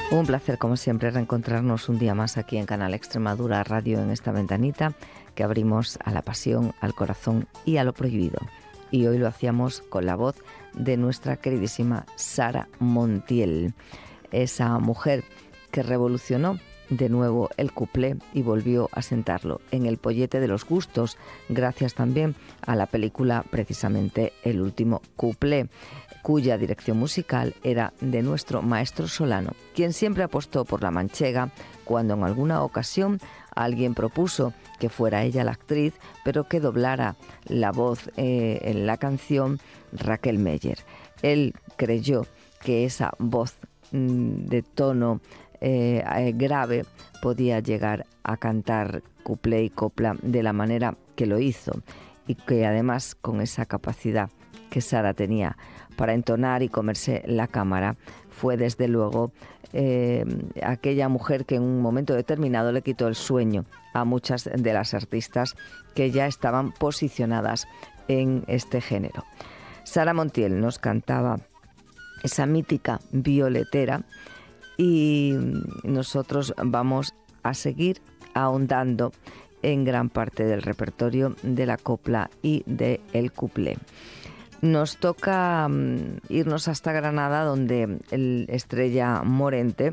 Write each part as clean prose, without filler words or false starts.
Un placer, como siempre, reencontrarnos un día más aquí en Canal Extremadura Radio, en esta ventanita que abrimos a la pasión, al corazón y a lo prohibido. Y hoy lo hacíamos con la voz de nuestra queridísima Sara Montiel, esa mujer que revolucionó de nuevo el cuplé y volvió a sentarlo en el pollete de los gustos, gracias también a la película precisamente El último cuplé, cuya dirección musical era de nuestro maestro Solano, quien siempre apostó por la manchega cuando en alguna ocasión alguien propuso que fuera ella la actriz, pero que doblara la voz en la canción Raquel Meller. Él creyó que esa voz de tono grave podía llegar a cantar cuplé y copla de la manera que lo hizo, y que además con esa capacidad que Sara tenía para entonar y comerse la cámara, fue desde luego aquella mujer que en un momento determinado le quitó el sueño a muchas de las artistas que ya estaban posicionadas en este género. Sara Montiel nos cantaba esa mítica violetera y nosotros vamos a seguir ahondando en gran parte del repertorio de la copla y del cuplé. Nos toca irnos hasta Granada, donde el Estrella Morente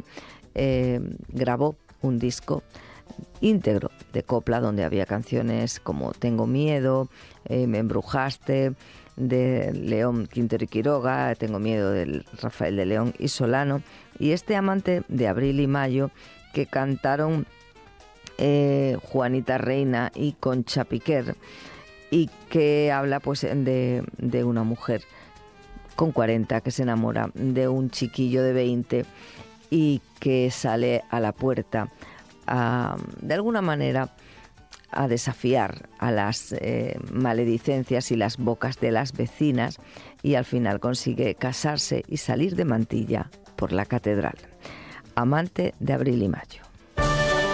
grabó un disco íntegro de copla, donde había canciones como Tengo miedo, Me embrujaste, de León, Quintero y Quiroga, Tengo miedo, de Rafael de León y Solano, y este Amante de Abril y Mayo, que cantaron Juanita Reina y Concha Piquer, y que habla pues de una mujer con 40 que se enamora de un chiquillo de 20 y que sale a la puerta de alguna manera a desafiar a las maledicencias y las bocas de las vecinas, y al final consigue casarse y salir de mantilla por la catedral. Amante de Abril y Mayo.